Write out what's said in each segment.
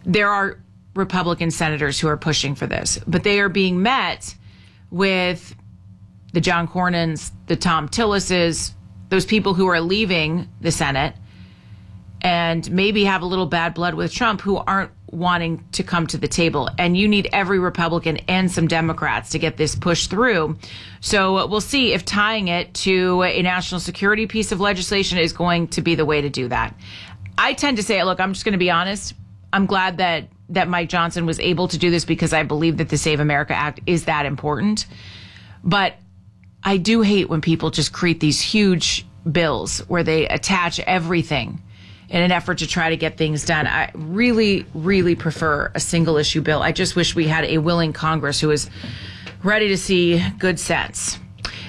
there are Republican senators who are pushing for this, but they are being met with the John Cornyn's, the Tom Tillis's, those people who are leaving the Senate and maybe have a little bad blood with Trump who aren't wanting to come to the table. And you need every Republican and some Democrats to get this pushed through. So we'll see if tying it to a national security piece of legislation is going to be the way to do that. I tend to say, look, I'm just going to be honest. I'm glad that Mike Johnson was able to do this because I believe that the Save America Act is that important. But I do hate when people just create these huge bills where they attach everything in an effort to try to get things done. I really, really prefer a single issue bill. I just wish we had a willing Congress who is ready to see good sense.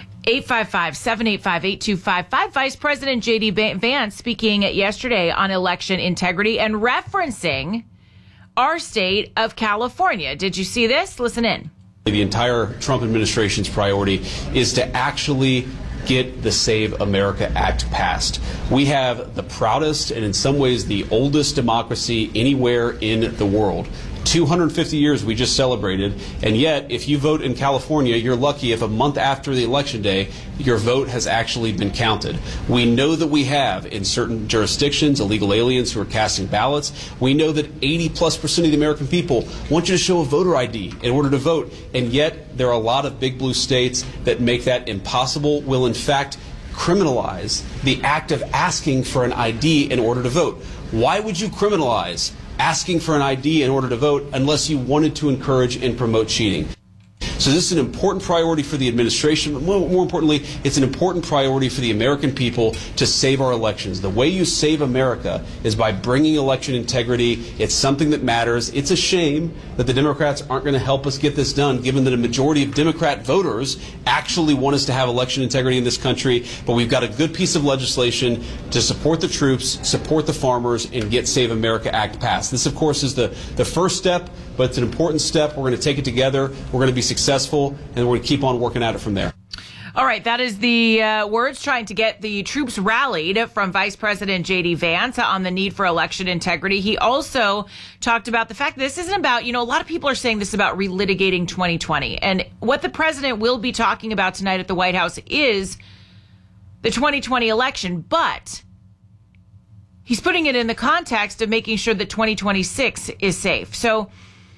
855-785-8255. Vice President J.D. Vance speaking yesterday on election integrity and referencing our state of California. Did you see this? Listen in. The entire Trump administration's priority is to actually get the Save America Act passed. We have the proudest and in some ways the oldest democracy anywhere in the world. 250 years we just celebrated, and yet if you vote in California, you're lucky if a month after the election day, your vote has actually been counted. We know that we have in certain jurisdictions illegal aliens who are casting ballots. We know that 80+% of the American people want you to show a voter ID in order to vote, and yet there are a lot of big blue states that make that impossible, will in fact criminalize the act of asking for an ID in order to vote. Why would you criminalize asking for an ID in order to vote unless you wanted to encourage and promote cheating? So this is an important priority for the administration, but more importantly, it's an important priority for the American people to save our elections. The way you save America is by bringing election integrity. It's something that matters. It's a shame that the Democrats aren't going to help us get this done, given that a majority of Democrat voters actually want us to have election integrity in this country. But we've got a good piece of legislation to support the troops, support the farmers, and get Save America Act passed. This, of course, is the first step, but it's an important step. We're going to take it together. We're going to be successful, and we're going to keep on working at it from there. All right, that is the words trying to get the troops rallied from Vice President J.D. Vance on the need for election integrity. He also talked about the fact that this isn't about, a lot of people are saying this is about relitigating 2020. And what the president will be talking about tonight at the White House is the 2020 election. But he's putting it in the context of making sure that 2026 is safe. So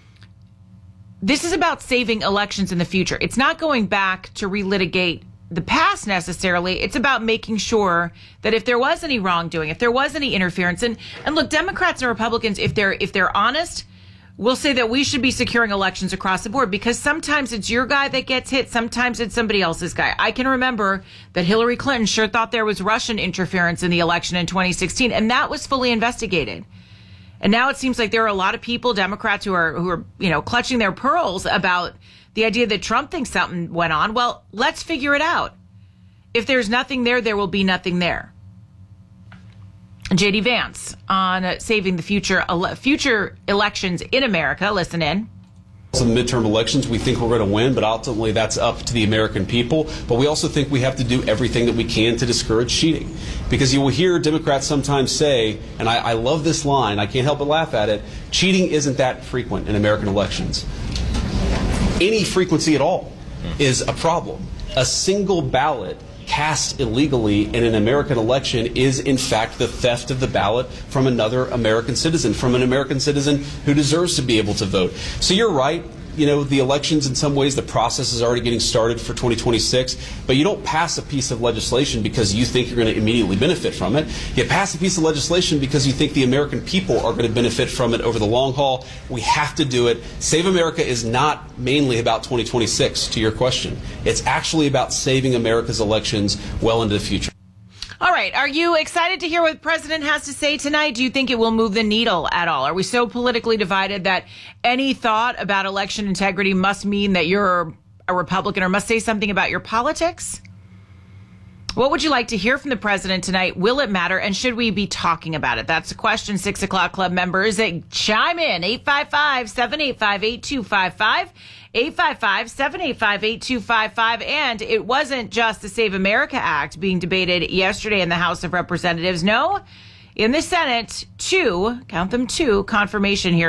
this is about saving elections in the future. It's not going back to relitigate the past necessarily. It's about making sure that if there was any wrongdoing, if there was any interference, and look, Democrats and Republicans, if they're honest, will say that we should be securing elections across the board, because sometimes it's your guy that gets hit, sometimes it's somebody else's guy. I can remember that Hillary Clinton sure thought there was Russian interference in the election in 2016, and that was fully investigated. And now it seems like there are a lot of people, Democrats, who are clutching their pearls about the idea that Trump thinks something went on. Well, let's figure it out. If there's nothing there, there will be nothing there. J.D. Vance on saving the future elections in America. Listen in. So the midterm elections, we think we're going to win, but ultimately that's up to the American people. But we also think we have to do everything that we can to discourage cheating. Because you will hear Democrats sometimes say, and I love this line, I can't help but laugh at it, cheating isn't that frequent in American elections. Any frequency at all is a problem. A single ballot cast illegally in an American election is, in fact, the theft of the ballot from another American citizen, from an American citizen who deserves to be able to vote. So you're right. The elections, in some ways, the process is already getting started for 2026, but you don't pass a piece of legislation because you think you're going to immediately benefit from it. You pass a piece of legislation because you think the American people are going to benefit from it over the long haul. We have to do it. Save America is not mainly about 2026, to your question. It's actually about saving America's elections well into the future. All right. Are you excited to hear what the president has to say tonight? Do you think it will move the needle at all? Are we so politically divided that any thought about election integrity must mean that you're a Republican or must say something about your politics? What would you like to hear from the president tonight? Will it matter? And should we be talking about it? That's the question. 6 o'clock club members, chime in. 855-785-8255. 855-785-8255. And it wasn't just the Save America Act being debated yesterday in the House of Representatives. No, in the Senate, count them two, confirmation here.